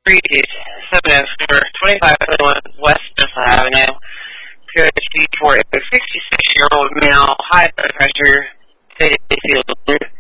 704, 2521 West Nessa Avenue. PhD for a 66-year-old male, high blood pressure, sedated.